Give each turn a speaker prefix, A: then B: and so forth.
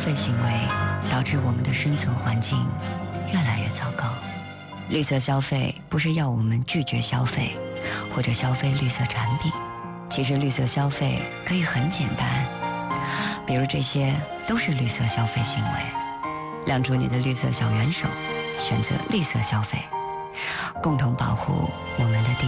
A: 费行为导致我们的生存环境越来越糟糕。绿色消费不是要我们拒绝消费，或者消费绿色产品。其实绿色消费可以很简单，比如这些都是绿色消费行为。亮出你的绿色小元手，选择绿色消费，共同保护我们的地